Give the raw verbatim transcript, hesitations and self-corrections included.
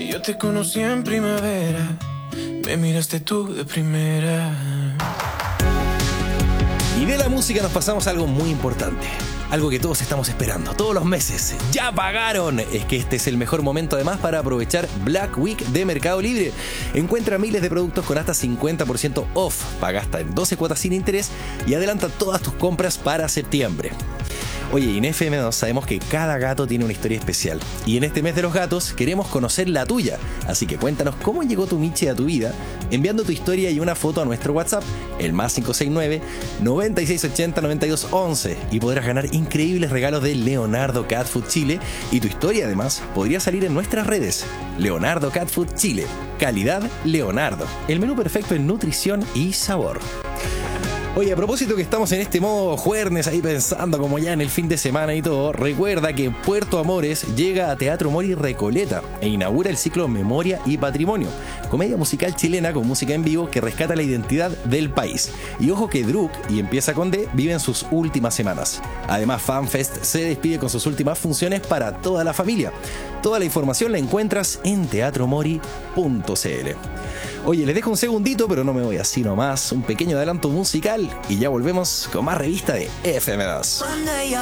Yo te conocí en primavera, me miraste tú de primera. Y de la música nos pasamos a algo muy importante. Algo que todos estamos esperando, todos los meses. ¡Ya pagaron! Es que este es el mejor momento además para aprovechar Black Week de Mercado Libre. Encuentra miles de productos con hasta cincuenta por ciento off. Paga hasta en doce cuotas sin interés y adelanta todas tus compras para septiembre. Oye, y en F M dos sabemos que cada gato tiene una historia especial. Y en este mes de los gatos queremos conocer la tuya. Así que cuéntanos cómo llegó tu Michi a tu vida, enviando tu historia y una foto a nuestro WhatsApp, el más cinco seis nueve, nueve seis ocho cero, nueve dos uno uno. Y podrás ganar increíbles regalos de Leonardo Cat Food Chile. Y tu historia además podría salir en nuestras redes. Leonardo Cat Food Chile. Calidad Leonardo. El menú perfecto en nutrición y sabor. Oye, a propósito que estamos en este modo juernes ahí pensando como ya en el fin de semana y todo, recuerda que Puerto Amores llega a Teatro Mori Recoleta e inaugura el ciclo Memoria y Patrimonio, comedia musical chilena con música en vivo que rescata la identidad del país. Y ojo que Druk y Empieza con D viven sus últimas semanas. Además, FanFest se despide con sus últimas funciones para toda la familia. Toda la información la encuentras en teatro mori punto c l. Oye, les dejo un segundito, pero no me voy así nomás. Un pequeño adelanto musical y ya volvemos con más revista de F M dos.